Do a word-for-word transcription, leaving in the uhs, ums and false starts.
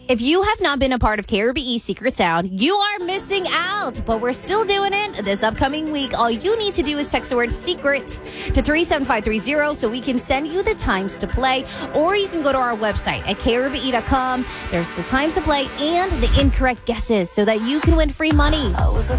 If you have not been a part of K R B E Secret Sound, you are missing out. But we're still doing it this upcoming week. All you need to do is text the word secret to three seven five three zero so we can send you the times to play. Or you can go to our website at K R B E dot com. There's the times to play and the incorrect guesses so that you can win free money.